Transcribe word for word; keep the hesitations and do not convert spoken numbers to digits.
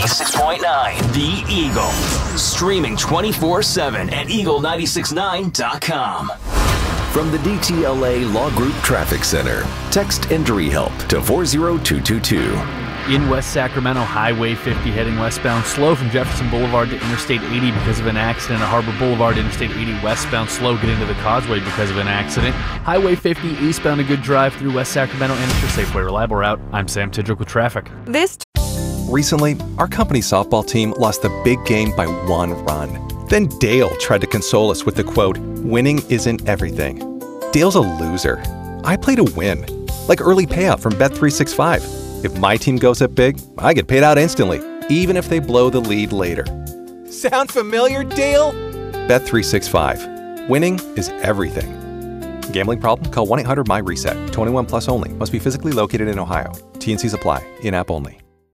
ninety-six point nine The Eagle. Streaming twenty-four seven at eagle nine six nine dot com. From the D T L A Law Group Traffic Center, text Injury Help to four zero two two two. In West Sacramento, Highway fifty heading westbound, slow from Jefferson Boulevard to Interstate eighty because of an accident. At Harbor Boulevard, Interstate eighty westbound, slow getting to the Causeway because of an accident. Highway fifty eastbound, a good drive through West Sacramento and it's your Safeway reliable route. I'm Sam Tidrick with traffic. This Recently, our company softball team lost the big game by one run. Then Dale tried to console us with the quote, "Winning isn't everything." Dale's a loser. I play to win, like early payout from Bet three sixty-five. If my team goes up big, I get paid out instantly, even if they blow the lead later. Sound familiar, Dale? Bet three sixty-five. Winning is everything. Gambling problem? Call one eight hundred M Y RESET. twenty-one plus only. Must be physically located in Ohio. T and Cs apply. In-app only.